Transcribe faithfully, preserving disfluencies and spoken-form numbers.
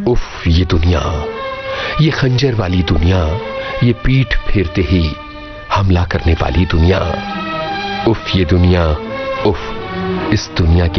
उफ ये दुनिया, ये खंजर वाली दुनिया, ये पीठ फेरते ही हमला करने वाली दुनिया। उफ ये दुनिया, उफ इस दुनिया की